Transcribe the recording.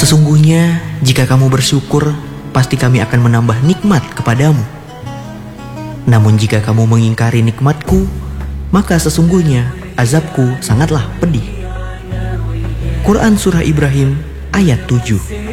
Sesungguhnya jika kamu bersyukur, pasti kami akan menambah nikmat kepadamu. Namun jika kamu mengingkari nikmatku, maka sesungguhnya azabku sangatlah pedih. Quran Surah Ibrahim ayat 7.